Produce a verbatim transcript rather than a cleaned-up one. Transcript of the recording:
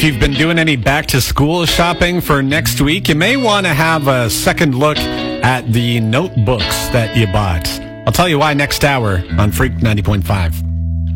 If you've been doing any back-to-school shopping for next week, you may want to have a second look at the notebooks that you bought. I'll tell you why next hour on Freak ninety point five.